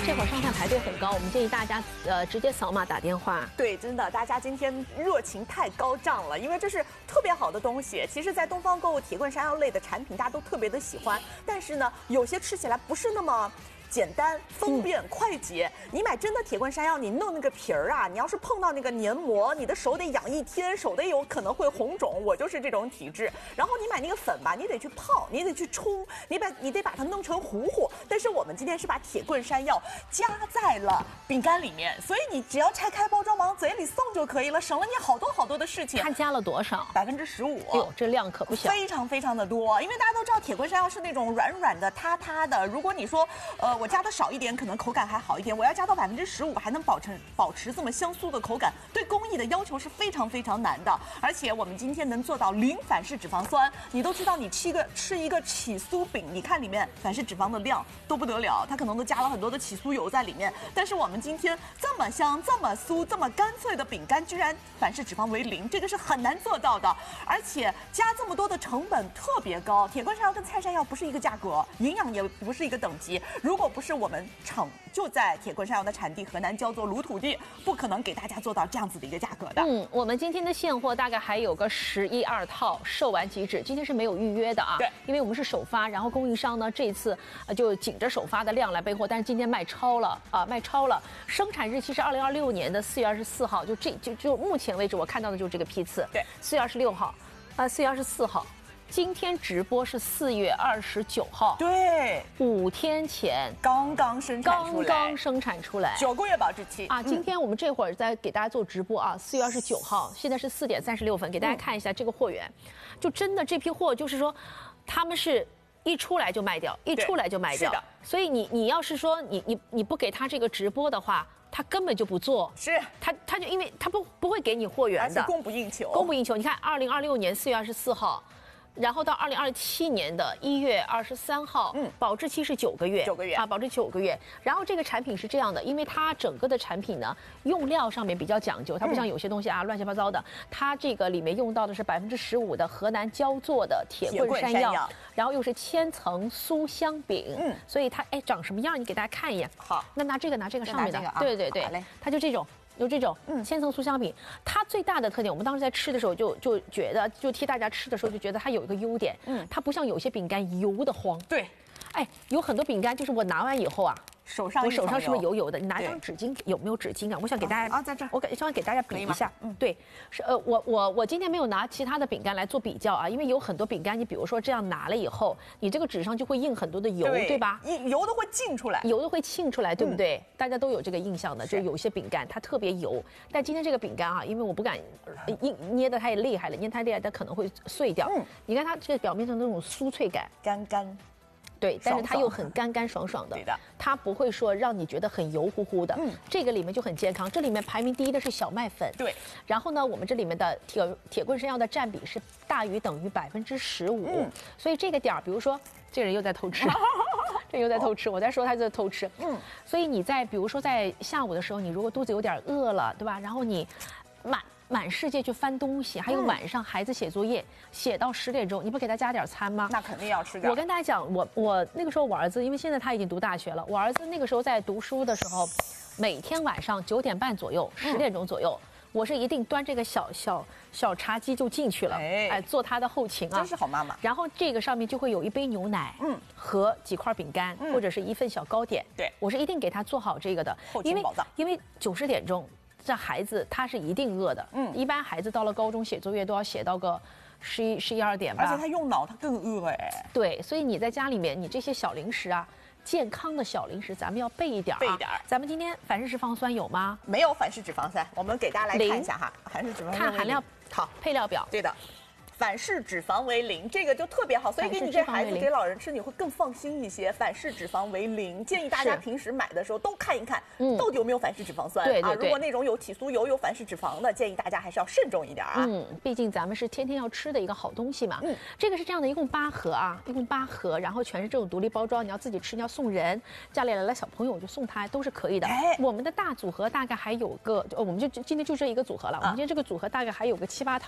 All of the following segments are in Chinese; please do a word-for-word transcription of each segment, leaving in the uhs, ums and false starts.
这会儿上菜排队很高，我们建议大家呃直接扫码打电话。 对，真的，大家今天热情太高涨了，因为这是特别好的东西。其实，在东方购物铁棍山药类的产品，大家都特别的喜欢，但是呢，有些吃起来不是那么简单、方便、快捷。你买真的铁棍山药，你弄那个皮儿啊，你要是碰到那个黏膜，你的手得养一天，手得有可能会红肿。我就是这种体质。然后你买那个粉吧，你得去泡，你得去冲，你把你得把它弄成糊糊。但是我们今天是把铁棍山药加在了饼干里面，所以你只要拆开包装往嘴里送就可以了，省了你好多好多的事情。 它加了多少？ 百分之十五。 哎呦，这量可不小， 非常非常的多。因为大家都知道铁棍山药是那种软软的、塌塌的。如果你说，呃，我加的少一点，可能口感还好一点。我要加到百分之十五，还能保持保持这么香酥的口感，对工艺的要求是非常非常难的。而且我们今天能做到零反式脂肪酸。你都知道，你吃一个吃一个起酥饼，你看里面反式脂肪的量都不得了，它可能都加了很多的起酥油在里面。但是我们今天这么香、这么酥、这么干脆的饼干，居然反式脂肪为零，这个是很难做到的。而且加这么多的成本特别高，铁棍山药跟菜山药不是一个价格，营养也不是一个等级。如果不是我们厂就在铁棍山药的产地河南焦作鲁土地，不可能给大家做到这样子的一个价格的。 嗯，我们今天的现货大概还有个十一二套，售完即止。今天是没有预约的啊， 对， 因为我们是首发，然后供应商呢这一次呃就紧着首发的量来备货，但是今天卖超了啊，卖超了。生产日期是二零二六年的四月二十四号，就这就就目前为止我看到的就是这个批次， 对， 四月二十六号，啊，四月二十四号。今天直播是四月二十九号， 对， 五天前刚刚生产出来， 刚刚生产出来， 九个月保质期啊！今天我们这会儿在给大家做直播啊，四月二十九号，现在是四点三十六分，给大家看一下这个货源，就真的这批货就是说，他们是一出来就卖掉，一出来就卖掉， 是的。 所以你你要是说你你你不给他这个直播的话，他根本就不做， 是他他就因为他不不会给你货源的， 而且供不应求， 供不应求。你看，二零二六年四月二十四号。然后到二零二七年的一月二十三号，嗯，保质期是九个月， 九个月啊，保质期九个月。然后这个产品是这样的，因为它整个的产品呢，用料上面比较讲究，它不像有些东西啊、嗯、乱七八糟的，它这个里面用到的是百分之十五的河南焦作的铁棍山药，山然后又是千层酥香饼，嗯，所以它哎长什么样？你给大家看一眼。 好， 那拿这个拿这个上面的， 啊、 对对对， 好嘞， 它就这种。有这种嗯千层酥香饼，它最大的特点，我们当时在吃的时候就就觉得，就替大家吃的时候就觉得它有一个优点，嗯，它不像有些饼干油的慌。 对， 哎，有很多饼干就是我拿完以后啊， 手上我手上是不是油油的？你拿张纸巾，有没有纸巾啊？我想给大家啊，在这儿， 我给稍微给大家比一下。嗯，对，是呃，我我我今天没有拿其他的饼干来做比较啊，因为有很多饼干，你比如说这样拿了以后，你这个纸上就会印很多的油，对吧？ 油都会浸出来， 油都会沁出来，对不对？大家都有这个印象的，就有些饼干它特别油，但今天这个饼干啊，因为我不敢捏捏得太厉害了，捏太厉害它可能会碎掉。嗯，你看它这个表面上那种酥脆感， 干干。 对，但是它又很干干爽爽的， 对的， 它不会说让你觉得很油乎乎的。嗯，这个里面就很健康，这里面排名第一的是小麦粉。 对， 然后呢，我们这里面的铁铁棍山药的占比是大于等于百分之十五，所以这个点儿，比如说这人又在偷吃，这又在偷吃，我在说他在偷吃。嗯，所以你在比如说在下午的时候，你如果肚子有点饿了，对吧？然后你满。满世界去翻东西，还有晚上孩子写作业，写到十点钟，你不给他加点餐吗？ 那肯定要吃点。 我跟大家讲，我我那个时候我儿子，因为现在他已经读大学了，我儿子那个时候在读书的时候，每天晚上九点半左右、十点钟左右，嗯、我是一定端这个小小小茶几就进去了，哎，哎做他的后勤啊， 真是好妈妈。 然后这个上面就会有一杯牛奶，嗯，和几块饼干、嗯、或者是一份小糕点， 对， 我是一定给他做好这个的， 后勤宝藏。 因为因为九十点钟。这孩子他是一定饿的，嗯，一般孩子到了高中写作业都要写到个十一、十一二点吧， 而且他用脑他更饿哎。 对，所以你在家里面，你这些小零食啊，健康的小零食，咱们要备一点啊。 备一点。 咱们今天反式脂肪酸有吗？ 没有反式脂肪酸，我们给大家来看一下哈，反式脂肪酸看含量好配料表。 对的。反式脂肪为零，这个就特别好，所以给你给孩子、给老人吃，你会更放心一些。反式脂肪为零，建议大家平时买的时候都看一看，到底有没有反式脂肪酸、嗯、 对对对啊。如果那种有起酥油、有反式脂肪的，建议大家还是要慎重一点啊。 嗯，毕竟咱们是天天要吃的一个好东西嘛。嗯，这个是这样的，一共八盒啊，一共八盒，然后全是这种独立包装，你要自己吃，你要送人，家里来了小朋友我就送他，都是可以的。哎，我们的大组合大概还有个，我们就今天就这一个组合了，啊、我们今天这个组合大概还有个七八套。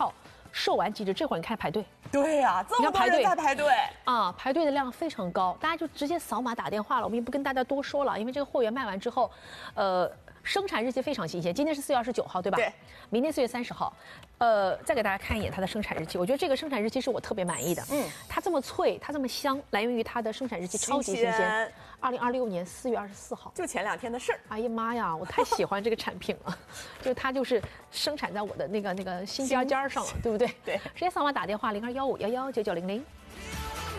售完即止，这会儿你看排队。 对呀、啊，这么多人在排队啊，排队的量非常高，大家就直接扫码打电话了。我们也不跟大家多说了，因为这个货源卖完之后，呃，生产日期非常新鲜。今天是四月二十九号，对吧？ 对。 明天四月三十号，呃，再给大家看一眼它的生产日期。我觉得这个生产日期是我特别满意的。嗯。它这么脆，它这么香，来源于它的生产日期超级新鲜。二零二六年四月二十四号， 就前两天的事儿。 哎呀妈呀，我太喜欢这个产品了，就它就是生产在我的那个那个心尖尖上了，对不对？ 对。 直接扫码打电话零二幺五幺幺九九零零。